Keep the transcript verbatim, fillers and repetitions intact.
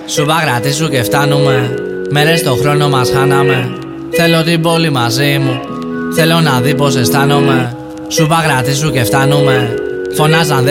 Σου παγρατήσου και φτάνουμε. Μέρες το χρόνο μας χάναμε. Θέλω την πόλη μαζί μου. Θέλω να δει πως αισθάνομαι. Σου παγρατήσου και φτάνουμε. Φωνάζαν